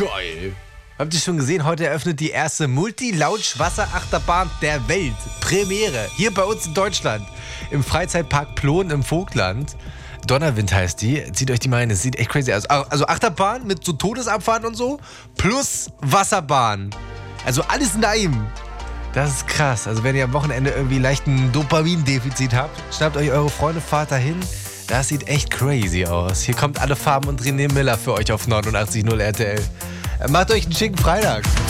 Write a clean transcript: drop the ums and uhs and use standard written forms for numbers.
Geil. Habt ihr schon gesehen, heute eröffnet die erste Multi-Launch-Wasserachterbahn der Welt. Premiere. Hier bei uns in Deutschland. Im Freizeitpark Plon im Vogtland. Donnerwind heißt die. Zieht euch die mal rein. Das sieht echt crazy aus. Also Achterbahn mit so Todesabfahrten und so. Plus Wasserbahn. Also alles in einem. Das ist krass. Also wenn ihr am Wochenende irgendwie leicht ein Dopamindefizit habt, schnappt euch eure Freunde, fahrt dahin. Das sieht echt crazy aus. Hier kommt Alle Farben und René Miller für euch auf 89.0 RTL. Macht euch einen schicken Freitag.